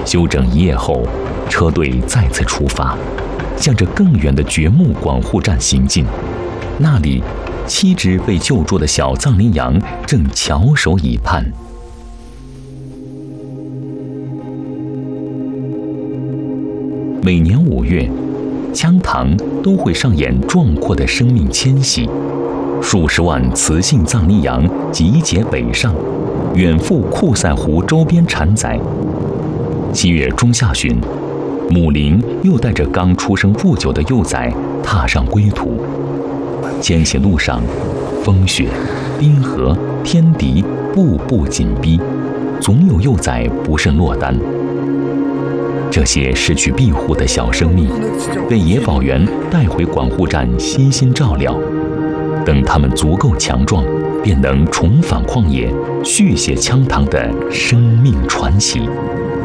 休整1夜后，车队再次出发，向着更远的掘墓广护站行进。那里，7只被救助的小藏羚羊正翘首以盼。每年5月，羌塘都会上演壮阔的生命迁徙，数十万雌性藏羚羊集结北上，远赴库赛湖周边产崽。7月中下旬，母羚又带着刚出生不久的幼崽踏上归途。迁徙路上，风雪、冰河、天敌步步紧逼，总有幼崽不慎落单。这些失去庇护的小生命，被野保员带回广护站悉心照料。等它们足够强壮，便能重返旷野，续写羌塘的生命传奇。